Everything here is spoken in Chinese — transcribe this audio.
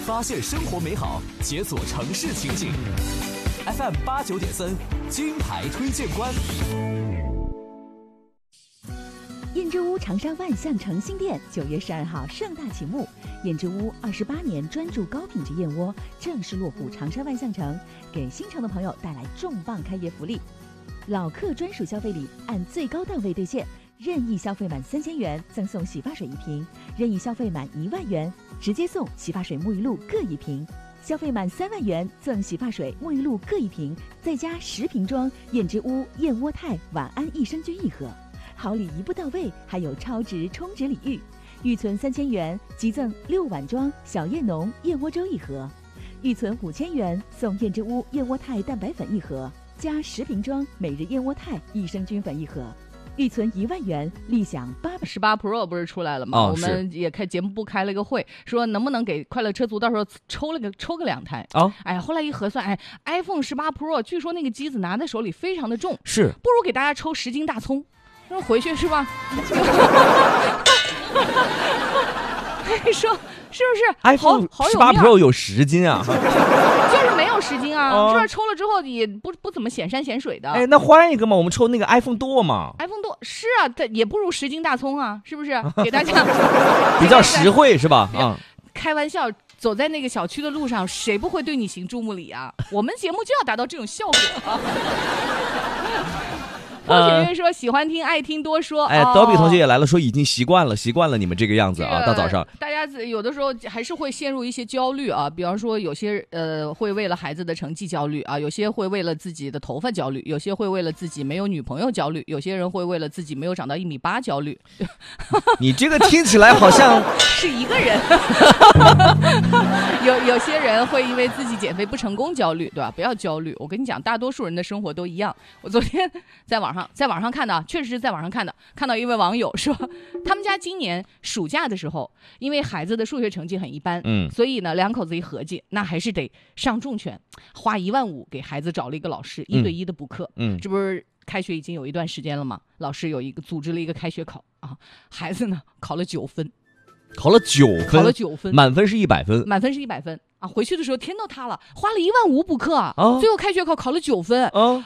发现生活美好，解锁城市情景。FM 89.3，金牌推荐官。 燕之屋长沙万象城新店9月12号盛大启幕，燕之屋28年专注高品质燕窝正式落户长沙万象城，给新城的朋友带来重磅开业福利。老客专属消费礼按最高档位兑现，任意消费满3000元赠送洗发水1瓶，任意消费满1万元直接送洗发水、沐浴露各1瓶，消费满3万元赠洗发水、沐浴露各1瓶，再加10瓶装燕之屋燕窝肽晚安益生菌1盒。好礼一步到位，还有超值充值礼遇，预存3000元即赠6碗装小燕浓燕窝粥1盒，预存5000元送燕之屋燕窝肽蛋白粉1盒，加10瓶装每日燕窝肽益生菌粉1盒。预存1万元，立享 18 Pro 不是出来了吗？我们也节目部开了一个会，说能不能给快乐车族到时候抽个2台哎呀，后来一核算，iPhone 18 Pro 据说那个机子拿在手里非常的重， 是不如给大家抽10斤大葱。说回去是吧？说是不是 ？iPhone 18 Pro 有10斤啊？ 就是没有10斤啊，这抽了之后也不怎么显山显水的。 哎，那换一个嘛，我们抽那个 iPhone 多嘛。 iPhone 多是啊，它也不如10斤大葱啊，是不是？给大家比较实惠是吧？ 开玩笑。走在那个小区的路上，谁不会对你行注目礼啊？我们节目就要达到这种效果啊！霍雪月说喜欢听爱听多说。 德比同学也来了，说已经习惯了你们这个样子啊。到早上大家有的时候还是会陷入一些焦虑啊，比方说有些会为了孩子的成绩焦虑啊，有些会为了自己的头发焦虑，有些会为了自己没有女朋友焦虑，有些人会为了自己没有长到1.8米焦虑。 你这个听起来好像是一个人。有些人会因为自己减肥不成功焦虑，对吧？不要焦虑，我跟你讲，大多数人的生活都一样。我昨天在网上看的，确实是在网上看的，看到一位网友说，他们家今年暑假的时候，因为孩子的数学成绩很一般，所以呢，2口子一合计，那还是得上重拳，花1万5给孩子找了一个老师，1对1的补课。这不是开学已经有一段时间了吗？老师组织了一个开学考啊，孩子呢考了9分。 考了9分，满分是100分， 啊！回去的时候天都塌了，花了1万5补课啊，最后开学考了9分